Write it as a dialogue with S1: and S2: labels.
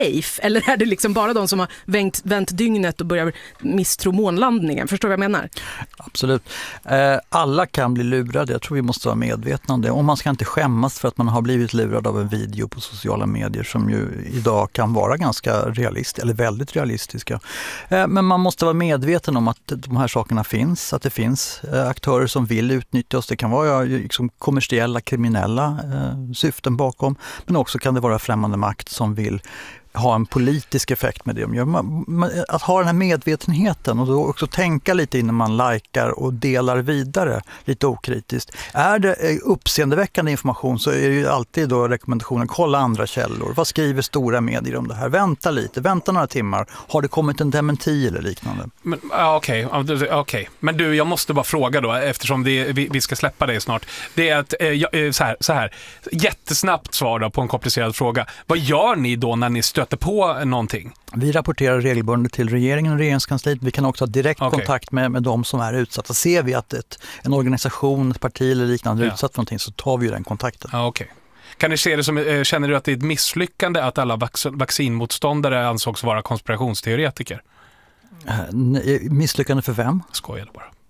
S1: safe? Eller är det liksom bara de som har vänt dygnet och börjar misstro månlandningen? Förstår du vad jag menar?
S2: Absolut. Alla kan bli lurade. Jag tror vi måste vara medvetna om det. Och man ska inte skämmas för att man har blivit lurad av en video på sociala medier som ju idag kan vara ganska realistiska eller väldigt realistiska. Men man måste vara medveten om att de här sakerna finns. Att det finns aktörer som vill utnyttja oss. Det kan vara liksom kommersiella, kriminella syften bakom. Men också kan det vara främmande makt som vill ha en politisk effekt med det de gör. Att ha den här medvetenheten och då också tänka lite innan man likar och delar vidare lite okritiskt. Är det uppseendeväckande information så är det ju alltid då rekommendationen, kolla andra källor. Vad skriver stora medier om det här? Vänta lite, vänta några timmar. Har det kommit en dementi eller liknande?
S3: Okej. Men du, jag måste bara fråga då, eftersom vi ska släppa det snart. Det är att, så här, jättesnabbt svar då på en komplicerad fråga. Vad gör ni då när ni stöter på någonting?
S2: Vi rapporterar regelbundet till regeringen och regeringskansliet. Vi kan också ha direkt kontakt med de som är utsatta. Ser vi att en organisation, ett parti eller liknande är utsatt för någonting så tar vi ju den kontakten.
S3: Okej. Kan ni se det som, känner du att det är ett misslyckande att alla vaccinmotståndare ansågs vara konspirationsteoretiker?
S2: Misslyckande för vem?
S3: Skojade bara.